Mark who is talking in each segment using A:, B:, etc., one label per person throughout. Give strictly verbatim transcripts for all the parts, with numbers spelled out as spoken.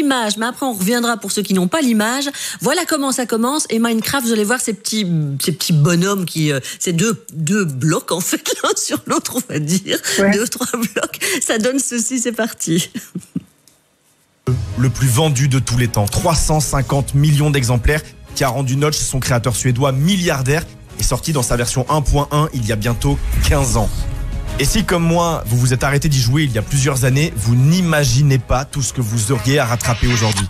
A: l'image, mais après on reviendra pour ceux qui n'ont pas l'image. Voilà comment ça commence. Et Minecraft, vous allez voir ces petits, ces petits bonhommes qui, euh, ces deux, deux blocs en fait l'un sur l'autre, on va dire, ouais. deux trois blocs. Ça donne ceci, c'est parti.
B: Le plus vendu de tous les temps, trois cent cinquante millions d'exemplaires, qui a rendu Notch, son créateur suédois, milliardaire, est sorti dans sa version un point un il y a bientôt quinze ans. Et si, comme moi, vous vous êtes arrêté d'y jouer il y a plusieurs années, vous n'imaginez pas tout ce que vous auriez à rattraper aujourd'hui.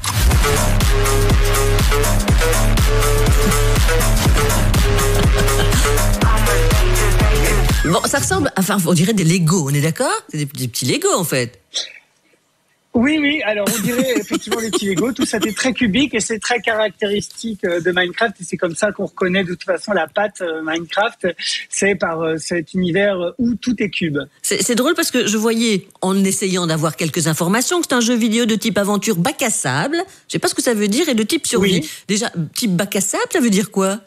A: Bon, ça ressemble, enfin, on dirait des Lego, on est d'accord? C'est des, des petits Lego, en fait.
C: Oui, oui, alors on dirait effectivement des petits Lego, tout ça est très cubique et c'est très caractéristique de Minecraft et c'est comme ça qu'on reconnaît de toute façon la patte Minecraft, c'est par cet univers où tout est cube.
A: C'est, c'est drôle parce que je voyais, en essayant d'avoir quelques informations, que c'est un jeu vidéo de type aventure bac à sable, je sais pas ce que ça veut dire, et de type survie. Oui. Déjà, type bac à sable, ça veut dire quoi?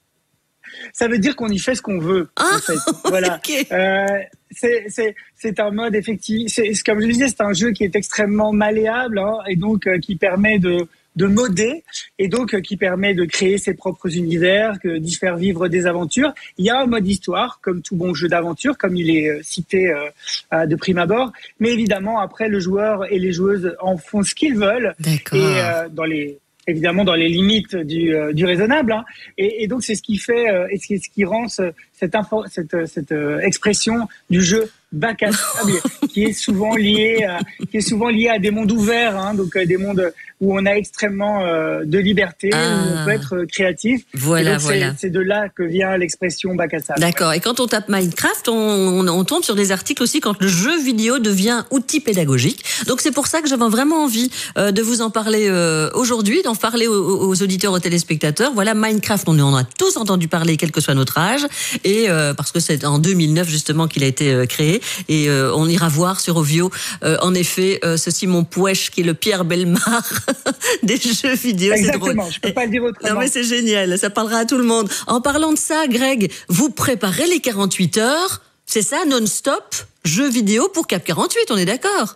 C: Ça veut dire qu'on y fait ce qu'on veut,
A: ah,
C: en fait. Voilà.
A: Okay.
C: Euh, c'est, c'est, c'est un mode effectivement. C'est, comme je le disais, c'est un jeu qui est extrêmement malléable hein, et donc euh, qui permet de de modder et donc euh, qui permet de créer ses propres univers, que, d'y faire vivre des aventures. Il y a un mode histoire, comme tout bon jeu d'aventure, comme il est euh, cité euh, de prime abord. Mais évidemment, après, le joueur et les joueuses en font ce qu'ils veulent.
A: D'accord.
C: Et euh, dans les évidemment dans les limites du, euh, du raisonnable. Hein. Et, et donc, c'est ce qui fait, euh, et ce qui, ce qui rend ce, cette, info, cette, cette euh, expression du jeu bac à sable, qui est souvent lié à, qui est souvent lié à des mondes ouverts, hein, donc euh, des mondes où on a extrêmement euh, de liberté, ah. où on peut être créatif.
A: Voilà,
C: donc,
A: voilà.
C: C'est, c'est de là que vient l'expression bac à sable.
A: D'accord. Et quand on tape Minecraft, on, on, on tombe sur des articles aussi quand le jeu vidéo devient outil pédagogique. Donc c'est pour ça que j'avais vraiment envie euh, de vous en parler euh, aujourd'hui, d'en parler aux, aux auditeurs, aux téléspectateurs. Voilà, Minecraft, on en a tous entendu parler, quel que soit notre âge, et euh, parce que c'est en deux mille neuf justement qu'il a été euh, créé. Et euh, on ira voir sur Ovio, euh, en effet, euh, ce Simon Pouèche qui est le Pierre Bellemare des jeux vidéo.
C: Exactement, c'est je peux pas le dire autrement.
A: Non mais c'est génial, ça parlera à tout le monde. En parlant de ça, Greg, vous préparez les quarante-huit heures, c'est ça, non-stop, jeux vidéo pour Cap quarante-huit, on est d'accord?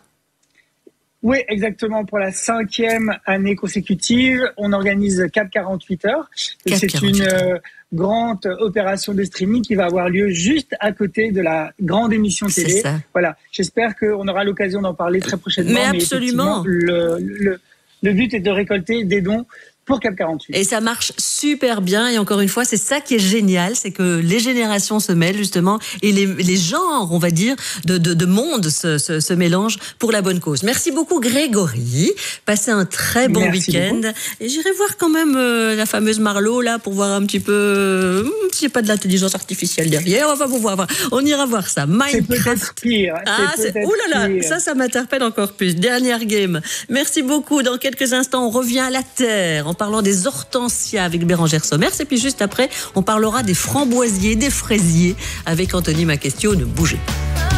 C: Oui, exactement. Pour la cinquième année consécutive, on organise Cap quarante-huit heures.
A: Cap
C: c'est
A: quarante-huit
C: une euh, grande opération de streaming qui va avoir lieu juste à côté de la grande émission télé.
A: C'est ça.
C: Voilà. J'espère qu'on aura l'occasion d'en parler très prochainement.
A: Mais absolument.
C: Mais le, le, le but est de récolter des dons pour Cap quarante-huit.
A: Et ça marche super bien. Et encore une fois, c'est ça qui est génial, c'est que les générations se mêlent justement et les, les genres, on va dire, de, de, de monde se, se, se mélangent pour la bonne cause. Merci beaucoup Grégory. Passez un très bon Merci week-end. Beaucoup. Et j'irai voir quand même euh, la fameuse Marlo là pour voir un petit peu euh, si j'ai pas de l'intelligence artificielle derrière. On va voir. On ira voir ça.
C: Minecraft. C'est peut-être pire.
A: Ah,
C: c'est peut-être
A: ouh là là,
C: pire.
A: ça, ça m'interpelle encore plus. Dernière game. Merci beaucoup. Dans quelques instants, on revient à la terre. En parlant des hortensias avec Bérangère Sommers. Et puis juste après, on parlera des framboisiers, des fraisiers avec Anthony Maquestio. Ne bougez pas.